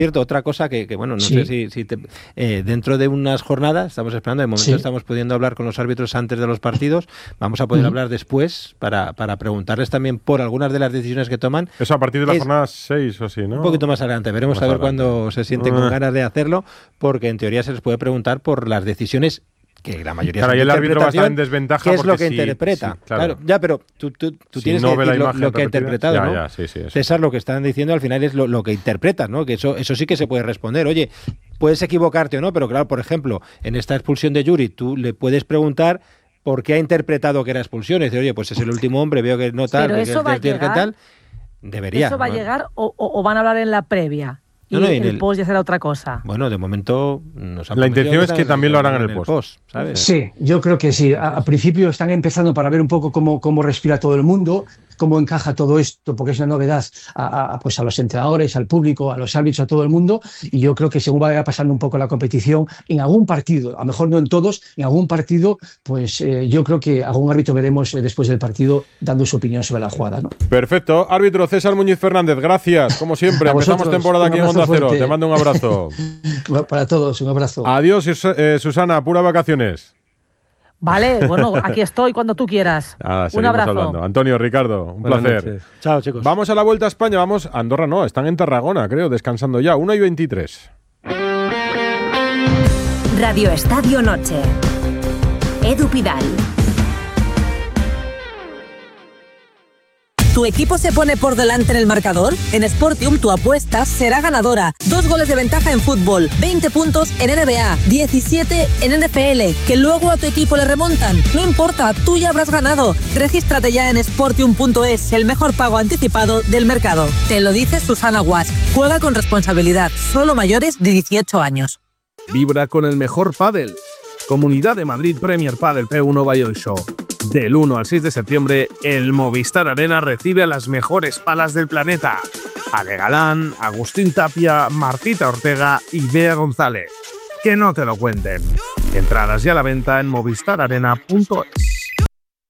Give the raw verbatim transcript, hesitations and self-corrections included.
Cierto, otra cosa que, que bueno, no Sí. sé si, si te, eh, dentro de unas jornadas, estamos esperando, de momento Sí. estamos pudiendo hablar con los árbitros antes de los partidos, vamos a poder Ujú. hablar después para, para preguntarles también por algunas de las decisiones que toman. Eso a partir de la Es- jornada seis o así, ¿no? Un poquito más adelante, veremos Más a ver adelante. cuándo se sienten con Ah. ganas de hacerlo, porque en teoría se les puede preguntar por las decisiones que la mayoría Claro, son y de el árbitro va a estar en interpretación, desventaja ¿qué es lo porque que si- interpreta? sí, claro. Ya, pero tú, tú, tú Si tienes no que ve la decir lo, imagen lo que ha repetida, interpretado, ya, ¿no? ya, sí, sí, eso. César, lo que están diciendo al final es lo, lo que interpretas, ¿no? Que eso, eso sí que se puede responder. Oye, puedes equivocarte o no, pero claro, por ejemplo, en esta expulsión de Yuri, tú le puedes preguntar por qué ha interpretado que era expulsión. Y dice, oye, pues es el último hombre, veo que no tal, Pero que, eso que- va a que- que llegar. tal. Debería. ¿Eso va a ¿no? llegar o, o- o van a hablar en la previa? Y No, no, y en el el- post ya será otra cosa. Bueno, de momento nos han La prometido intención es que están también lo harán en el post. ¿sabes? Sí, yo creo que sí. A, a principio están empezando para ver un poco cómo, cómo respira todo el mundo, cómo encaja todo esto, porque es una novedad a, a, pues a los entrenadores, al público, a los árbitros, a todo el mundo. Y yo creo que según vaya pasando un poco la competición, en algún partido, a lo mejor no en todos, en algún partido, pues eh, yo creo que algún árbitro veremos eh, después del partido dando su opinión sobre la jugada, ¿no? Perfecto. Árbitro César Muñiz Fernández, gracias. Como siempre, A empezamos vosotros, temporada un aquí en abrazo Onda Cero. fuerte. Te mando un abrazo. Para todos, un abrazo. Adiós, Sus- eh, Susana, pura vacaciones. Vale, bueno, aquí estoy cuando tú quieras. Ah, Un seguimos abrazo. hablando. Antonio, Ricardo, un Buenas placer. noches. Chao, chicos. Vamos a la Vuelta a España, vamos a Andorra, no, están en Tarragona, creo, descansando ya, una y veintitrés. Radio Estadio Noche. Edu Pidal. ¿Tu equipo se pone por delante en el marcador? En Sportium tu apuesta será ganadora. Dos goles de ventaja en fútbol, veinte puntos en N B A, diecisiete en N F L, que luego a tu equipo le remontan. No importa, tú ya habrás ganado. Regístrate ya en sportium punto es, el mejor pago anticipado del mercado. Te lo dice Susana Guas. Juega con responsabilidad, solo mayores de dieciocho años. Vibra con el mejor pádel. Comunidad de Madrid Premier Padel P uno Bayern Show. Del uno al seis de septiembre, el Movistar Arena recibe a las mejores palas del planeta. Ale Galán, Agustín Tapia, Martita Ortega y Bea González. Que no te lo cuenten. Entradas ya a la venta en movistar arena punto es.